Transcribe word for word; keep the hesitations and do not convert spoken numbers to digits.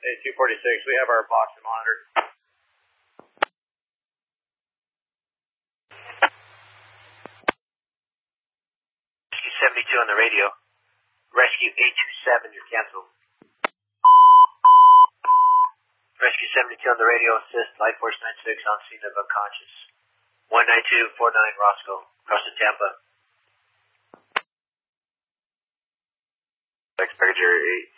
Hey, two forty-six, we have our box and monitor. Rescue seventy-two on the radio. Rescue eight two seven, you're canceled. Rescue seventy-two on the radio, assist, Life Force ninety-six on scene of unconscious. one nine two four nine Roscoe, across to Tampa. Expected eight.